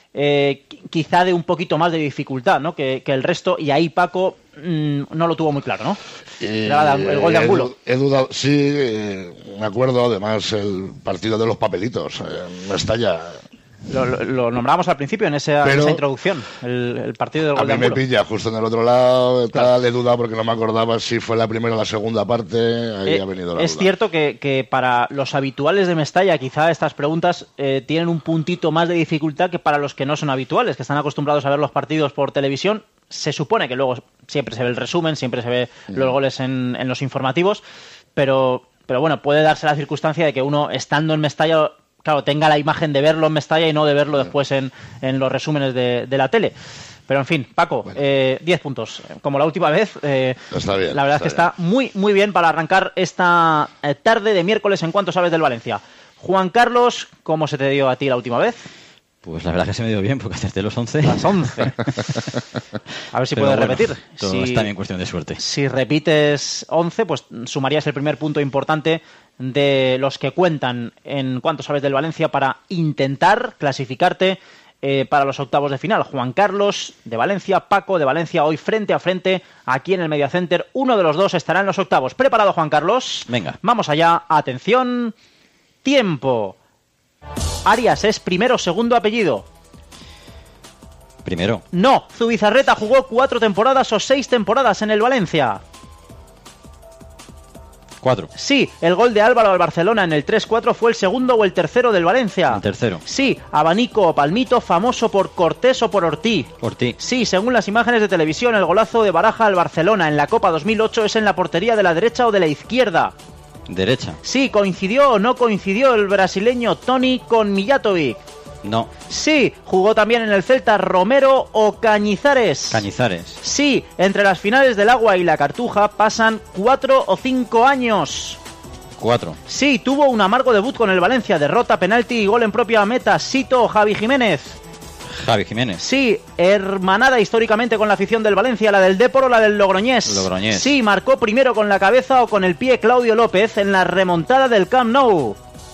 quizá de un poquito más de dificultad, ¿no? que el resto, y ahí Paco no lo tuvo muy claro, ¿no? El gol de Angulo. He dudado, sí, me acuerdo, además, el partido de los papelitos, Mestalla. Lo nombramos al principio en esa introducción, el partido del gol de Angulo. A mí me pilla justo en el otro lado, claro. He dudado porque no me acordaba si fue la primera o la segunda parte, ahí ha venido la duda. Es cierto que para los habituales de Mestalla quizá estas preguntas tienen un puntito más de dificultad que para los que no son habituales, que están acostumbrados a ver los partidos por televisión. Se supone que luego siempre se ve el resumen, siempre se ve los goles en los informativos, pero bueno, puede darse la circunstancia de que uno, estando en Mestalla, claro, tenga la imagen de verlo en Mestalla y no de verlo después en los resúmenes de la tele. Pero en fin, Paco, 10 puntos. Como la última vez, está bien, la verdad es que está muy, muy bien para arrancar esta tarde de miércoles en cuanto sabes del Valencia. Juan Carlos, ¿cómo se te dio a ti la última vez? Pues la verdad que se me dio bien, porque acerté los 11. Las 11. A ver si puedes repetir. Todo es también cuestión de suerte. Si repites 11, pues sumarías el primer punto importante de los que cuentan en cuanto sabes del Valencia para intentar clasificarte para los octavos de final. Juan Carlos de Valencia, Paco de Valencia, hoy frente a frente aquí en el Mediacenter. Uno de los dos estará en los octavos. ¿Preparado, Juan Carlos? Venga. Vamos allá. Atención. Tiempo. Arias es primero o segundo apellido. Primero. No. Zubizarreta jugó 4 temporadas o 6 temporadas en el Valencia. 4. Sí. El gol de Álvaro al Barcelona en el 3-4 fue el segundo o el tercero del Valencia. El tercero. Sí. Abanico o palmito famoso por Cortés o por Ortí. Ortí. Sí. Según las imágenes de televisión, el golazo de Baraja al Barcelona en la Copa 2008 es en la portería de la derecha o de la izquierda. Derecha. Sí. ¿Coincidió o no coincidió el brasileño Toni con Mijatovic? No. Sí. ¿Jugó también en el Celta Romero o Cañizares? Cañizares. Sí. Entre las finales del Agua y la Cartuja pasan 4 o 5 años. 4. Sí. ¿Tuvo un amargo debut con el Valencia? Derrota, penalti y gol en propia meta. ¿Sito o Javi Jiménez? Javi Jiménez. Sí. ¿Hermanada históricamente con la afición del Valencia, la del Dépor o la del Logroñés? Logroñés. Sí. ¿Marcó primero con la cabeza o con el pie Claudio López en la remontada del Camp Nou?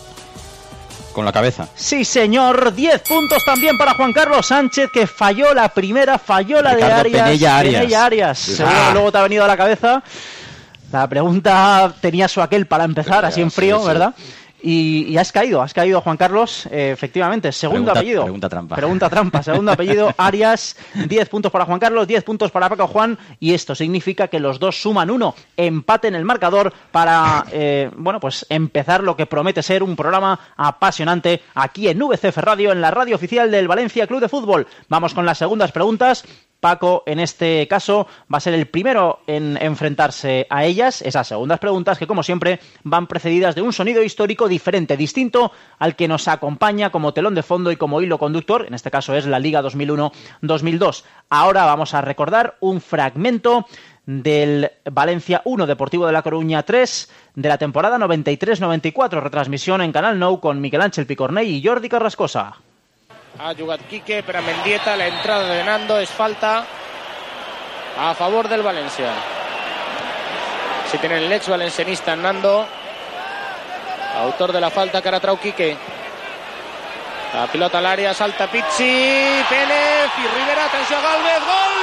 Con la cabeza. Sí, señor. 10 puntos también para Juan Carlos Sánchez, que falló la primera, falló la Ricardo de Arias. Penella Arias. Sí. Seguro que luego te ha venido a la cabeza. La pregunta tenía su aquel para empezar, así en frío, sí. ¿Verdad? Y has caído, Juan Carlos, efectivamente, segundo apellido. Pregunta trampa, segundo apellido, Arias, 10 puntos para Juan Carlos, 10 puntos para Paco Juan, y esto significa que los dos suman 1, empate en el marcador para, pues empezar lo que promete ser un programa apasionante aquí en VCF Radio, en la radio oficial del Valencia Club de Fútbol. Vamos con las segundas preguntas. Paco, en este caso, va a ser el primero en enfrentarse a ellas, esas segundas preguntas que, como siempre, van precedidas de un sonido histórico diferente, distinto al que nos acompaña como telón de fondo y como hilo conductor, en este caso es la Liga 2001-2002. Ahora vamos a recordar un fragmento del Valencia 1, Deportivo de La Coruña 3, de la temporada 93-94, retransmisión en Canal Nou con Miquel Ángel Picornell y Jordi Carrascosa. Ha jugat Quique per a Mendieta, la entrada de Nando es falta a favor del Valencia. Si tiene el ex valencianista Nando, autor de la falta que ara trau Quique. La pilota a l'àrea, salta Pizzi, Pérez i Rivera, atenció a Galvez, gol!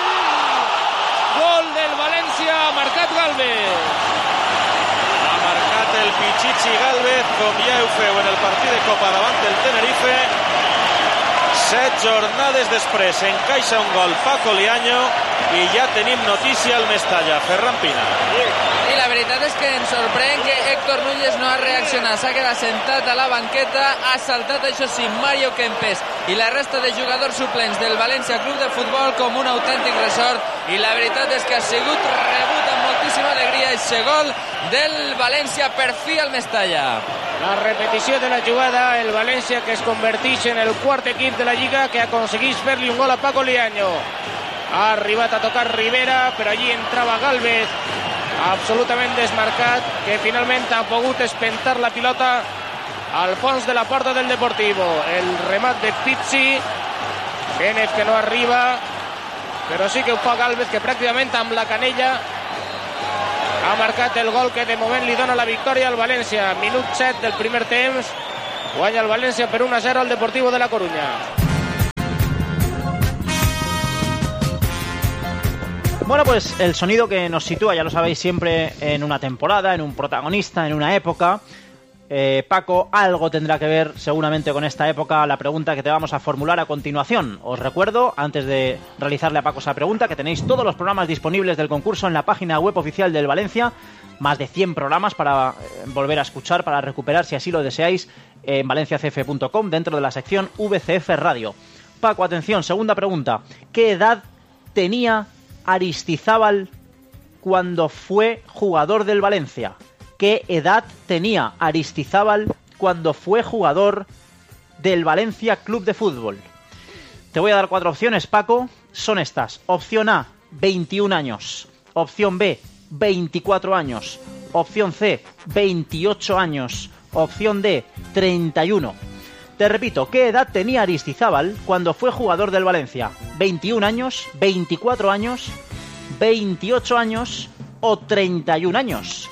Gol del València, ha marcat Galvez. Ha marcat el Pichichi Galvez, com ja ho feu en el partit de Copa davant del Tenerife. 7 jornades després encaixa un gol Paco Liaño i ja tenim notícia al Mestalla. Ferran Pina. I la veritat és que ens sorprèn que Héctor Núñez no ha reaccionat. S'ha quedat sentat a la banqueta, ha saltat, això sí, Mario Kempes i la resta de jugadors suplents del València Club de Futbol com un autèntic ressort. I la veritat és que ha sigut rebut amb moltíssima alegria aquest gol del València per fi al Mestalla. La repetició de la jugada, el València que es converteix en el quart equip de la Lliga que aconsegueix fer-li un gol a Paco Liaño. Ha arribat a tocar Rivera, però allí entrava Galvez, absolutament desmarcat, que finalment ha pogut espentar la pilota al fons de la porta del Deportivo. El remat de Pizzi, Kenneth que no arriba, però sí que ho fa Galvez, que pràcticament amb la canella ha marcat el gol que de moment li dona la victòria al València. Minut 7 del primer temps, guanya el València per 1-0 al Deportivo de La Coruña. Bueno, pues el sonido que nos sitúa, ya lo sabéis, siempre en una temporada, en un protagonista, en una época. Paco, algo tendrá que ver seguramente con esta época la pregunta que te vamos a formular a continuación. Os recuerdo, antes de realizarle a Paco esa pregunta, que tenéis todos los programas disponibles del concurso en la página web oficial del Valencia. Más de 100 programas para volver a escuchar, para recuperar si así lo deseáis, en valenciacf.com, dentro de la sección VCF Radio. Paco, atención, segunda pregunta. ¿Qué edad tenía Aristizábal cuando fue jugador del Valencia? ¿Qué edad tenía Aristizábal cuando fue jugador del Valencia Club de Fútbol? Te voy a dar 4 opciones, Paco. Son estas. Opción A, 21 años. Opción B, 24 años. Opción C, 28 años. Opción D, 31. Te repito, ¿qué edad tenía Aristizábal cuando fue jugador del Valencia? ¿21 años, 24 años, 28 años o 31 años?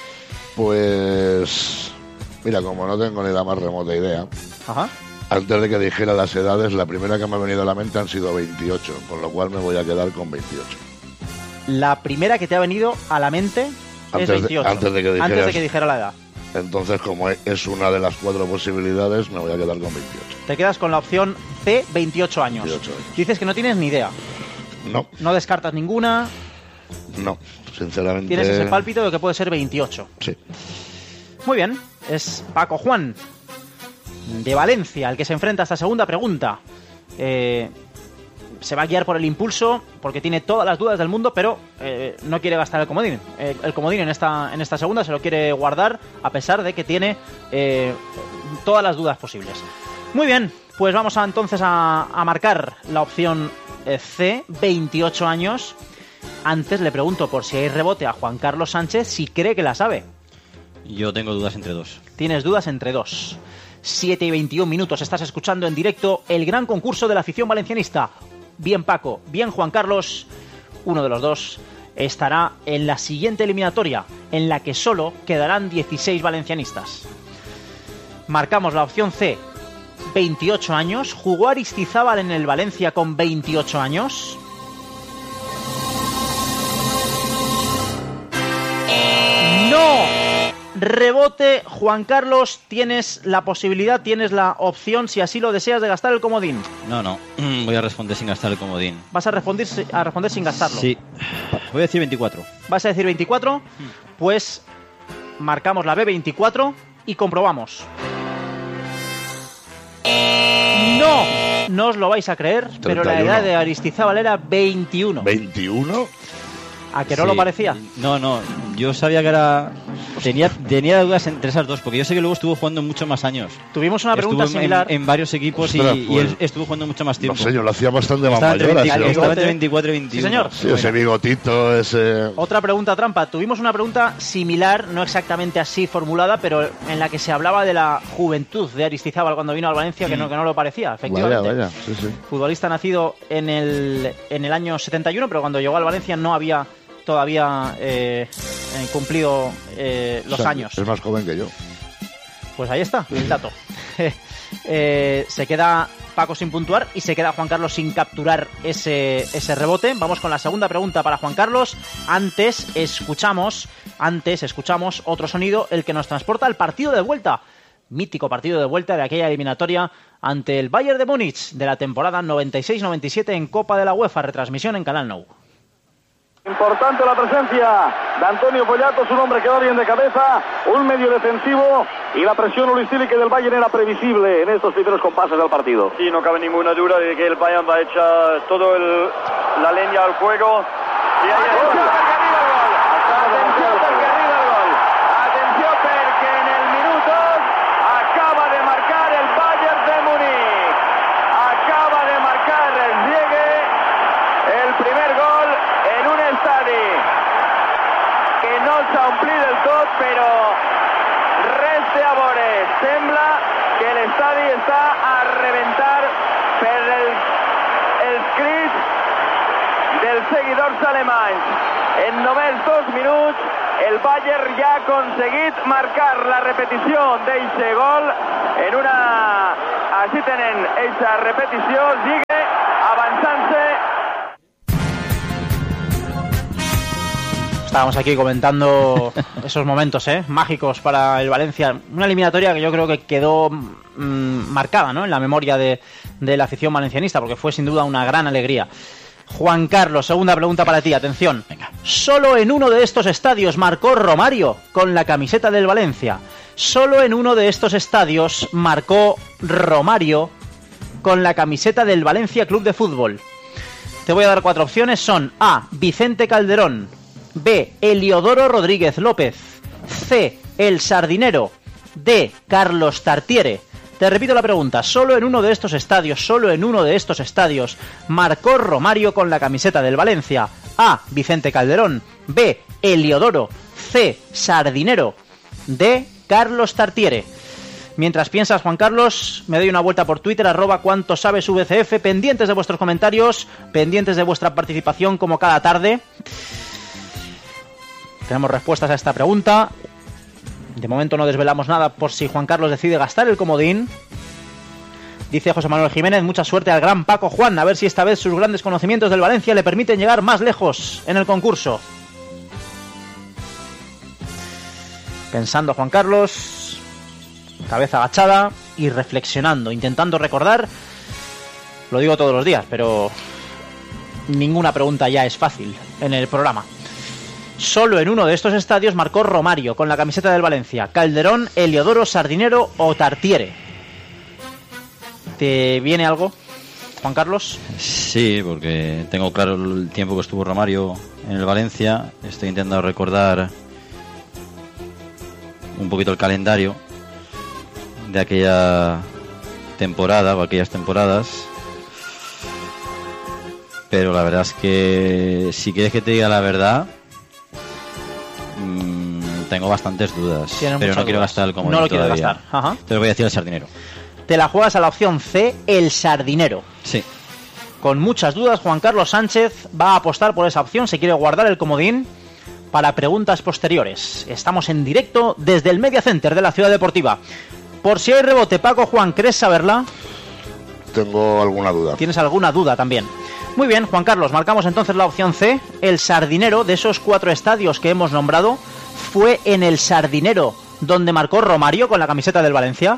Pues mira, como no tengo ni la más remota idea, Ajá. Antes de que dijera las edades, la primera que me ha venido a la mente han sido 28, con lo cual me voy a quedar con 28. La primera que te ha venido a la mente es 28. Antes de que dijera la edad. Entonces, como es una de las 4 posibilidades, me voy a quedar con 28. Te quedas con la opción C, 28 años. 28 años. Dices que no tienes ni idea. No. No descartas ninguna. No, sinceramente. Tienes ese pálpito de que puede ser 28. Sí. Muy bien, es Paco Juan, de Valencia, el que se enfrenta a esta segunda pregunta. Se va a guiar por el impulso, porque tiene todas las dudas del mundo, pero no quiere gastar el comodín. El comodín en esta segunda se lo quiere guardar, a pesar de que tiene todas las dudas posibles. Muy bien, pues vamos entonces a marcar la opción C, 28 años. Antes le pregunto por si hay rebote a Juan Carlos Sánchez, si cree que la sabe. Yo tengo dudas entre 2. Tienes dudas entre 2. 7 y 21 minutos, estás escuchando en directo el gran concurso de la afición valencianista. Bien Paco, bien Juan Carlos, uno de los dos estará en la siguiente eliminatoria, en la que solo quedarán 16 valencianistas. Marcamos la opción C, 28 años. ¿Jugó Aristizábal en el Valencia con 28 años? ¡No! Rebote, Juan Carlos, tienes la posibilidad, tienes la opción, si así lo deseas, de gastar el comodín. No, voy a responder sin gastar el comodín. ¿Vas a responder sin gastarlo? Sí, voy a decir 24. ¿Vas a decir 24? Pues marcamos la B24 y comprobamos. ¡No! No os lo vais a creer, 31. Pero la edad de Aristizábal era 21. ¿21? ¿A que no lo parecía? No, yo sabía que era... Tenía dudas entre esas dos, porque yo sé que luego estuvo jugando muchos más años. Tuvimos una pregunta similar en varios equipos. Ostras, y él estuvo jugando mucho más tiempo. No sé, yo lo hacía bastante más mayor. Estaba entre 24 y 21. Sí, señor. Sí, ese bigotito, ese... Otra pregunta trampa. Tuvimos una pregunta similar, no exactamente así formulada, pero en la que se hablaba de la juventud de Aristizábal cuando vino al Valencia, que no lo parecía, efectivamente. Vaya, sí. Futbolista nacido en el año 71, pero cuando llegó al Valencia no había todavía cumplido los años. Es más joven que yo. Pues ahí está, el dato. Se queda Paco sin puntuar y se queda Juan Carlos sin capturar ese rebote. Vamos con la segunda pregunta para Juan Carlos. Antes escuchamos otro sonido, el que nos transporta al partido de vuelta. Mítico partido de vuelta de aquella eliminatoria ante el Bayern de Múnich de la temporada 96-97 en Copa de la UEFA. Retransmisión en Canal Nou. Importante la presencia de Antonio Pollatos, un hombre que va bien de cabeza, un medio defensivo, y la presión holística del Bayern era previsible en estos primeros compases del partido. Sí, no cabe ninguna duda de que el Bayern va a echar todo la leña al fuego. Y ahí Atención porque en el minuto acaba de marcar el Bayern de Múnich. Acaba de marcar el Ziegue el primer gol en un estadi que no s'ha omplit del tot, però res de a veure. Sembla que l'estadi està a reventar per els crits dels seguidors alemanys. En només 2 minuts el Bayern ja ha aconseguit marcar la repetició d'eixe gol en una... Així tenen eixa repetició, sigue avançant-se. Estábamos aquí comentando esos momentos mágicos para el Valencia. Una eliminatoria que yo creo que quedó marcada, ¿no?, en la memoria de la afición valencianista, porque fue sin duda una gran alegría. Juan Carlos, segunda pregunta para ti, atención. Venga. Solo en uno de estos estadios marcó Romario con la camiseta del Valencia. Solo en uno de estos estadios marcó Romario con la camiseta del Valencia Club de Fútbol. Te voy a dar 4 opciones. Son A, Vicente Calderón; B, Heliodoro Rodríguez López; C, El Sardinero; D, Carlos Tartiere. Te repito la pregunta. Solo en uno de estos estadios marcó Romario con la camiseta del Valencia. A, Vicente Calderón; B, Heliodoro; C, Sardinero; D, Carlos Tartiere. Mientras piensas, Juan Carlos, me doy una vuelta por Twitter, @cuantosabesvcf, pendientes de vuestros comentarios, pendientes de vuestra participación como cada tarde. Tenemos respuestas a esta pregunta. De momento no desvelamos nada por si Juan Carlos decide gastar el comodín. Dice José Manuel Jiménez: mucha suerte al gran Paco Juan, a ver si esta vez sus grandes conocimientos del Valencia le permiten llegar más lejos en el concurso. Pensando Juan Carlos, cabeza agachada y reflexionando, intentando recordar. Lo digo todos los días, pero ninguna pregunta ya es fácil en el programa. Solo en uno de estos estadios marcó Romario con la camiseta del Valencia. Calderón, Heliodoro, Sardinero o Tartiere. ¿Te viene algo, Juan Carlos? Sí, porque tengo claro el tiempo que estuvo Romario en el Valencia. Estoy intentando recordar un poquito el calendario de aquella temporada o aquellas temporadas. Pero la verdad es que, si quieres que te diga la verdad, tengo bastantes dudas. Pero no quiero gastar el comodín. No lo quiero gastar. Ajá. Te lo voy a decir: el Sardinero. Te la juegas a la opción C, el Sardinero. Sí. Con muchas dudas, Juan Carlos Sánchez va a apostar por esa opción. Se quiere guardar el comodín para preguntas posteriores. Estamos en directo desde el Media Center de la Ciudad Deportiva. Por si hay rebote, Paco Juan, ¿crees saberla? Tengo alguna duda. ¿Tienes alguna duda también? Muy bien, Juan Carlos, marcamos entonces la opción C. El Sardinero. De esos 4 estadios que hemos nombrado, ¿fue en el Sardinero donde marcó Romario con la camiseta del Valencia?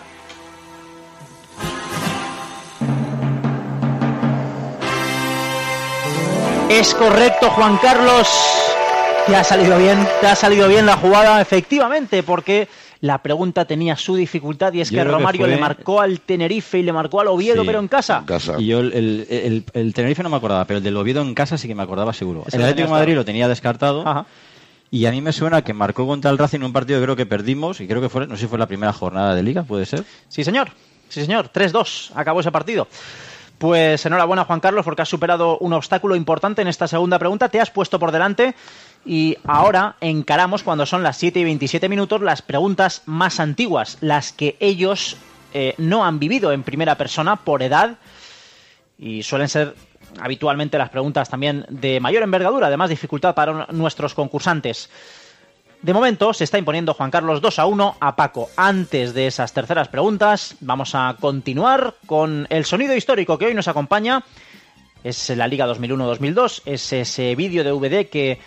Es correcto, Juan Carlos. Te ha salido bien la jugada, efectivamente, porque la pregunta tenía su dificultad, y es que Romario le marcó al Tenerife y le marcó al Oviedo, sí, pero en casa. Y yo el Tenerife no me acordaba, pero el del Oviedo en casa sí que me acordaba seguro. El Atlético de Madrid lo tenía descartado. Ajá. Y a mí me suena que marcó contra el Racing en un partido que creo que perdimos, y creo que fue, no sé si fue la primera jornada de Liga, ¿puede ser? Sí, señor. 3-2 acabó ese partido. Pues enhorabuena, Juan Carlos, porque has superado un obstáculo importante en esta segunda pregunta. Te has puesto por delante y ahora encaramos, cuando son las 7:27, las preguntas más antiguas, las que ellos no han vivido en primera persona por edad, y suelen ser habitualmente las preguntas también de mayor envergadura, de más dificultad para nuestros concursantes. De momento se está imponiendo Juan Carlos 2-1 a Paco. Antes de esas terceras preguntas, vamos a continuar con el sonido histórico que hoy nos acompaña. Es la Liga 2001-2002, es ese vídeo de DVD que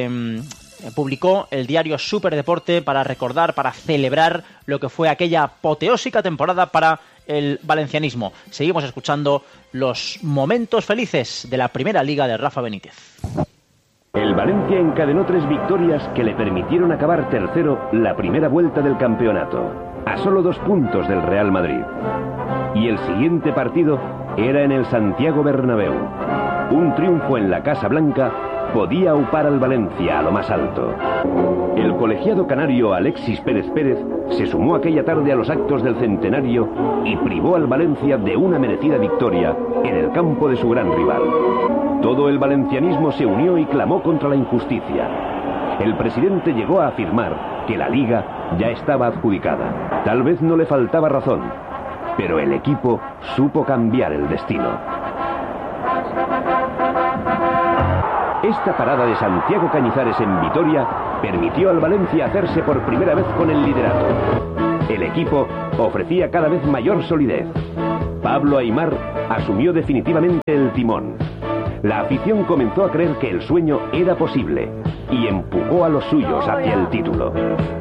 publicó el diario Superdeporte para recordar, para celebrar lo que fue aquella apoteósica temporada para el valencianismo. Seguimos escuchando los momentos felices de la primera Liga de Rafa Benítez. El Valencia encadenó 3 victorias que le permitieron acabar tercero la primera vuelta del campeonato, a solo 2 puntos del Real Madrid. Y el siguiente partido era en el Santiago Bernabéu. Un triunfo en la Casa Blanca podía aupar al Valencia a lo más alto. El colegiado canario Alexis Pérez Pérez se sumó aquella tarde a los actos del centenario y privó al Valencia de una merecida victoria en el campo de su gran rival. Todo el valencianismo se unió y clamó contra la injusticia. El presidente llegó a afirmar que la Liga ya estaba adjudicada. Tal vez no le faltaba razón, pero el equipo supo cambiar el destino. Esta parada de Santiago Cañizares en Vitoria permitió al Valencia hacerse por primera vez con el liderato. El equipo ofrecía cada vez mayor solidez. Pablo Aimar asumió definitivamente el timón. La afición comenzó a creer que el sueño era posible. y empujó a los suyos hacia el título.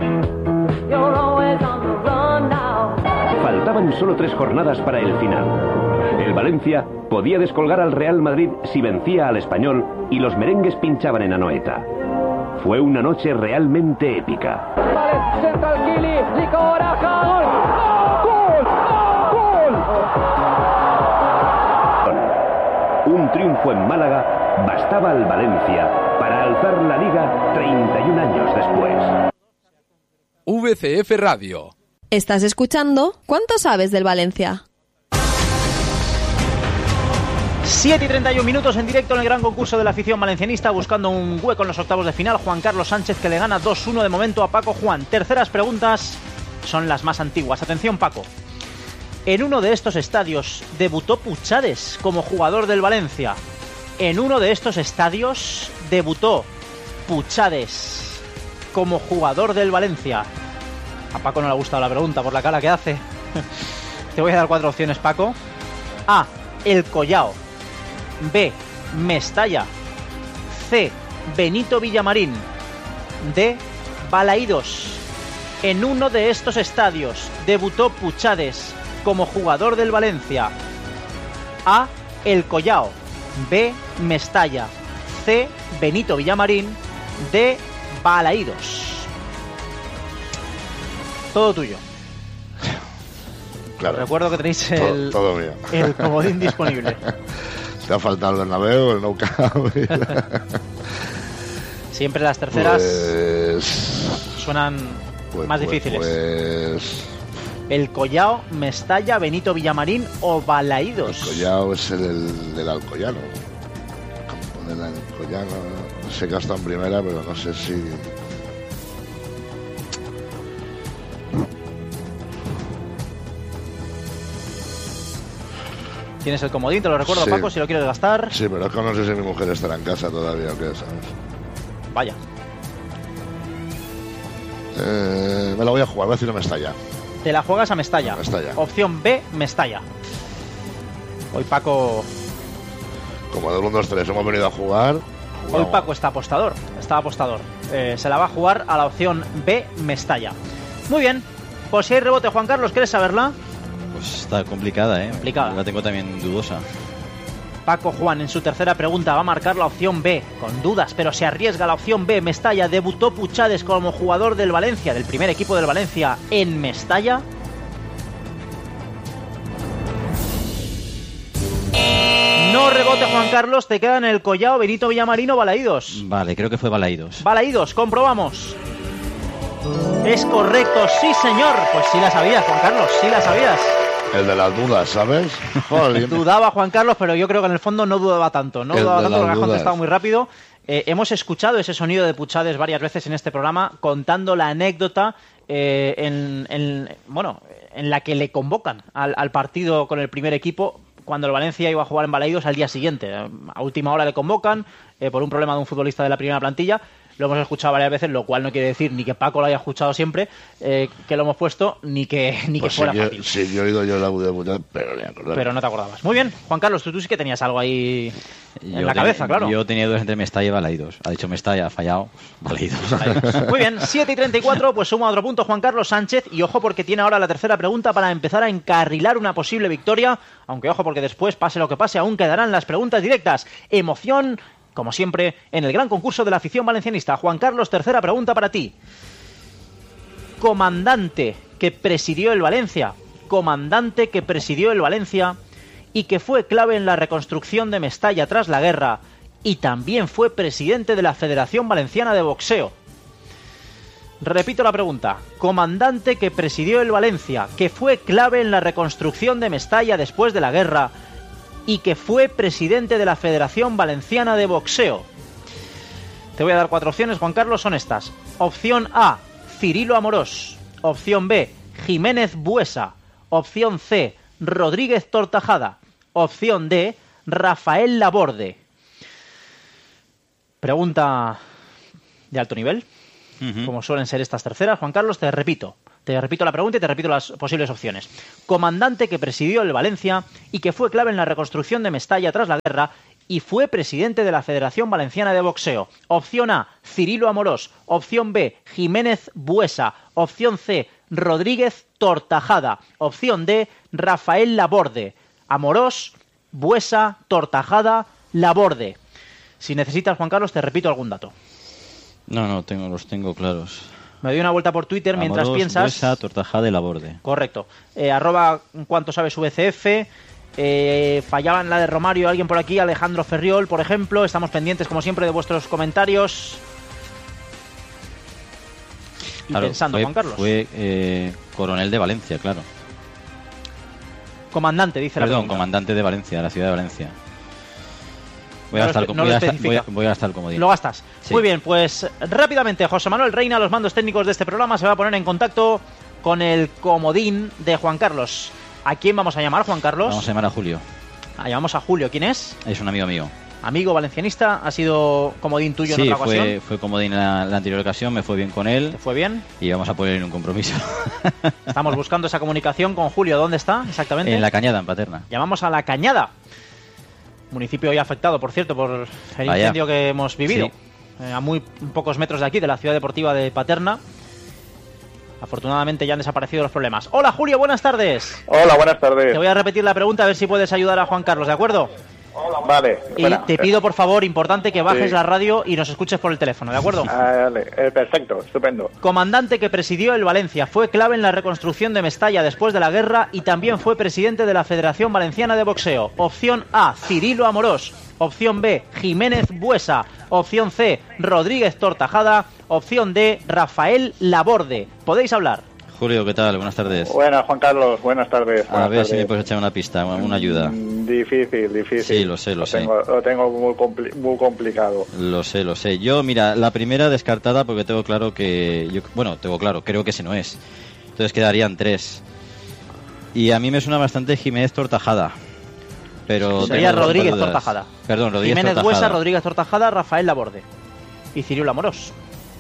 Faltaban solo 3 jornadas para el final. El Valencia podía descolgar al Real Madrid si vencía al Español y los merengues pinchaban en Anoeta. Fue una noche realmente épica. Un triunfo en Málaga bastaba al Valencia para alzar la Liga 31 años después. VCF Radio. ¿Estás escuchando? ¿Cuánto sabes del Valencia? 7:31 en directo en el gran concurso de la afición valencianista, buscando un hueco en los octavos de final. Juan Carlos Sánchez, que le gana 2-1 de momento a Paco Juan. Terceras preguntas son las más antiguas. Atención, Paco. En uno de estos estadios debutó Puchades como jugador del Valencia. En uno de estos estadios debutó Puchades como jugador del Valencia. A Paco no le ha gustado la pregunta por la cara que hace. Te voy a dar 4 opciones, Paco. A. El Collao. B. Mestalla. C. Benito Villamarín. D. Balaídos. En uno de estos estadios debutó Puchades como jugador del Valencia. A. El Collao. B. Mestalla. C. Benito Villamarín. D. Balaídos. Todo tuyo. Claro. Recuerdo que tenéis todo mío. El comodín disponible. Te ha faltado el Bernabéu, el Nou Camp. Siempre las terceras pues, suenan más difíciles. El Collao, Mestalla, Benito Villamarín o Balaídos. El Collao es el del Alcoyano. El Alcoyano, sé que ha estado en primera, pero no sé si... Tienes el comodín, te lo recuerdo, sí. Paco, si lo quieres gastar. Sí, pero es que no sé si mi mujer estará en casa todavía o qué, ¿sabes? Vaya. Me la voy a jugar, voy a decir Mestalla. Te la juegas a Mestalla. Mestalla. Opción B, Mestalla. Hoy Paco... Como del 1-2-3 hemos venido a jugar. Hoy Paco está apostador. Se la va a jugar a la opción B, Mestalla. Muy bien. Pues si hay rebote, Juan Carlos, ¿quieres saberla? Pues está complicada, ¿eh? Complicada. La tengo también dudosa. Paco Juan en su tercera pregunta va a marcar la opción B, con dudas, pero se arriesga la opción B. Mestalla. ¿Debutó Puchades como jugador del Valencia, del primer equipo del Valencia, en Mestalla? No rebote, Juan Carlos, te quedan el Collao, Benito Villamarín o Balaídos. Vale, creo que fue Balaídos. Balaídos, comprobamos. Es correcto, sí señor. Pues sí la sabías, Juan Carlos, sí la sabías. El de las dudas, ¿sabes? Joder. Dudaba Juan Carlos, pero yo creo que en el fondo no dudaba tanto. No dudaba tanto porque ha contestado muy rápido. Hemos escuchado ese sonido de Puchades varias veces en este programa, contando la anécdota en la que le convocan al partido con el primer equipo cuando el Valencia iba a jugar en Balaídos al día siguiente. A última hora le convocan por un problema de un futbolista de la primera plantilla. Lo hemos escuchado varias veces, lo cual no quiere decir ni que Paco lo haya escuchado siempre, que lo hemos puesto, ni que pues fuera fácil. Sí, yo he oído el audio de Puchades, pero ni acordaba. Pero no te acordabas. Muy bien, Juan Carlos, tú sí que tenías algo ahí en la cabeza, claro. Yo tenía dudas entre Mestalla y Balaídos. Ha dicho Mestalla, ha fallado. Balaídos. Muy bien, 7:34, pues suma otro punto Juan Carlos Sánchez. Y ojo porque tiene ahora la tercera pregunta para empezar a encarrilar una posible victoria. Aunque ojo porque después, pase lo que pase, aún quedarán las preguntas directas. Emoción, como siempre, en el gran concurso de la afición valencianista. Juan Carlos, tercera pregunta para ti. Comandante que presidió el Valencia y que fue clave en la reconstrucción de Mestalla tras la guerra y también fue presidente de la Federación Valenciana de Boxeo. Repito la pregunta. Comandante que presidió el Valencia, que fue clave en la reconstrucción de Mestalla después de la guerra y que fue presidente de la Federación Valenciana de Boxeo. Te voy a dar 4 opciones, Juan Carlos, son estas. Opción A, Cirilo Amorós. Opción B, Jiménez Buesa. Opción C, Rodríguez Tortajada. Opción D, Rafael Laborde. Pregunta de alto nivel, como suelen ser estas terceras. Juan Carlos, te repito la pregunta y te repito las posibles opciones. Comandante que presidió el Valencia y que fue clave en la reconstrucción de Mestalla tras la guerra y fue presidente de la Federación Valenciana de Boxeo? Opción A, Cirilo Amorós. Opción B, Jiménez Buesa. Opción C, Rodríguez Tortajada. Opción D, Rafael Laborde. Amorós, Buesa, Tortajada, Laborde. Si necesitas, Juan Carlos, te repito algún dato. No, los tengo claros. Me doy una vuelta por Twitter mientras Amorós, piensas. Buesa, Tortajada y Laborde. Correcto. Arroba cuánto sabes VCF. Fallaba en la de Romario alguien por aquí, Alejandro Ferriol, por ejemplo. Estamos pendientes, como siempre, de vuestros comentarios. Y claro, pensando, Juan Carlos. Fue coronel de Valencia, claro. Comandante, dice la pregunta. Comandante de Valencia, la ciudad de Valencia. Voy a gastar el comodín. Lo gastas. Sí. Muy bien, pues rápidamente, José Manuel Reina, los mandos técnicos de este programa, se va a poner en contacto con el comodín de Juan Carlos. ¿A quién vamos a llamar, Juan Carlos? Vamos a llamar a Julio. Llamamos a Julio. ¿Quién es? Es un amigo mío. Amigo valencianista. ¿Ha sido comodín tuyo en otra ocasión? Sí, fue comodín la anterior ocasión. Me fue bien con él. ¿Te fue bien? Y vamos a poner en un compromiso. Estamos buscando esa comunicación con Julio. ¿Dónde está exactamente? En La Cañada, en Paterna. Llamamos a La Cañada. Municipio hoy afectado, por cierto, por el incendio que hemos vivido. Sí. A muy pocos metros de aquí, de la ciudad deportiva de Paterna. Afortunadamente ya han desaparecido los problemas. Hola Julio, buenas tardes. Hola, buenas tardes. Te voy a repetir la pregunta a ver si puedes ayudar a Juan Carlos, ¿de acuerdo? Vale. Y te pido, por favor, importante, que bajes la radio y nos escuches por el teléfono, ¿de acuerdo? Vale, perfecto, estupendo. Comandante que presidió el Valencia, fue clave en la reconstrucción de Mestalla después de la guerra y también fue presidente de la Federación Valenciana de Boxeo. Opción A, Cirilo Amorós. Opción B, Jiménez Buesa. Opción C, Rodríguez Tortajada. Opción D, Rafael Laborde. ¿Podéis hablar? Julio, ¿qué tal? Buenas tardes. Buenas, Juan Carlos, buenas tardes. A ver si me puedes echar una pista, una ayuda. Difícil. Sí, lo sé. Lo tengo muy complicado. Lo sé. Yo, mira, la primera descartada porque tengo claro que... creo que ese no es. Entonces quedarían 3. Y a mí me suena bastante Jiménez Tortajada. Pero sería Rodríguez Tortajada. Perdón, Rodríguez Jiménez Tortajada. Buesa, Rodríguez Tortajada, Rafael Laborde. Y Cirilo Amorós.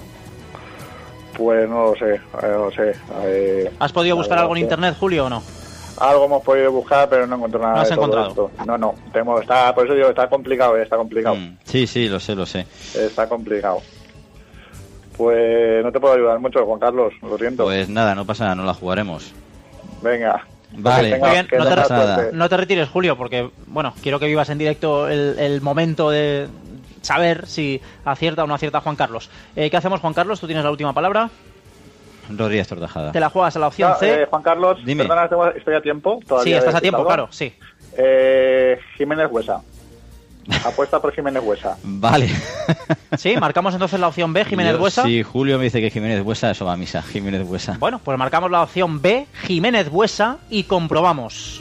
Pues no lo sé. ¿Has podido buscar algo en internet, Julio, o no? Algo hemos podido buscar, pero no encuentro nada. ¿No has de encontrado? Todo esto. No. Por eso digo, está complicado. Sí, lo sé. Está complicado. Pues no te puedo ayudar mucho, Juan Carlos, lo siento. Pues nada, no pasa nada, no la jugaremos. Venga. Vale. Muy bien, no te retires, Julio, porque, quiero que vivas en directo el momento de saber si acierta o no acierta Juan Carlos. ¿Qué hacemos, Juan Carlos? ¿Tú tienes la última palabra? Rodríguez Tortajada. ¿Te la juegas a la opción C? Juan Carlos, dime. Perdona, estoy a tiempo. Sí, estás a tiempo, claro, sí. Jiménez Buesa. Apuesta por Jiménez Buesa. Vale. Sí, marcamos entonces la opción B, Jiménez Buesa. Si Julio me dice que Jiménez Buesa, eso va a misa, Jiménez Buesa. Bueno, pues marcamos la opción B, Jiménez Buesa, y comprobamos.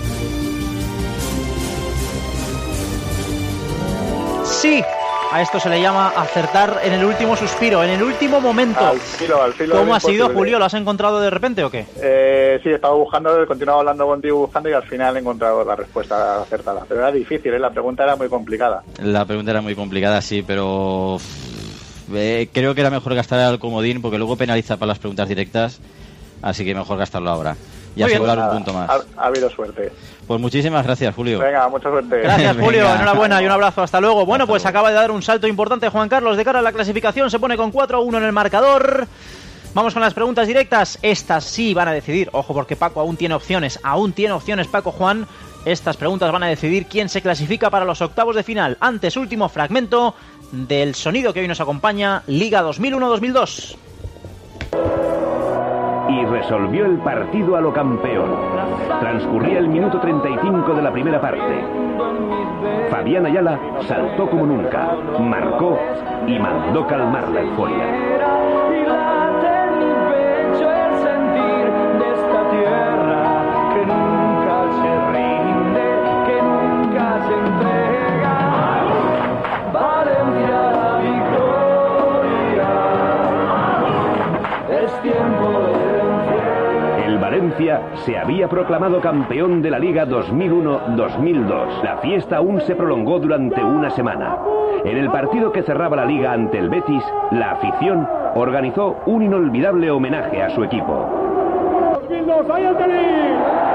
Sí, a esto se le llama acertar en el último suspiro, en el último momento. Al filo. ¿Cómo ha sido, Julio? ¿Lo has encontrado de repente o qué? Sí, he estado buscando, he continuado hablando contigo buscando y al final he encontrado la respuesta acertada. Pero era difícil, la pregunta era muy complicada. La pregunta era muy complicada, sí, pero creo que era mejor gastar al comodín porque luego penaliza para las preguntas directas, así que mejor gastarlo ahora. Y asegurar un punto más. Ha habido suerte. Pues muchísimas gracias, Julio. Venga, mucha suerte. Gracias, Julio. Enhorabuena y un abrazo. Hasta luego. Bueno, pues acaba de dar un salto importante Juan Carlos de cara a la clasificación. Se pone con 4-1 en el marcador. Vamos con las preguntas directas. Estas sí van a decidir. Ojo, porque Paco aún tiene opciones. Paco Juan. Estas preguntas van a decidir quién se clasifica para los octavos de final. Antes, último fragmento del sonido que hoy nos acompaña. Liga 2001-2002. Y resolvió el partido a lo campeón. Transcurría el minuto 35 de la primera parte. Fabián Ayala saltó como nunca, marcó y mandó calmar la euforia. Valencia se había proclamado campeón de la Liga 2001-2002. La fiesta aún se prolongó durante una semana. En el partido que cerraba la Liga ante el Betis, la afición organizó un inolvidable homenaje a su equipo. 2002, ¡ahí el Tenis!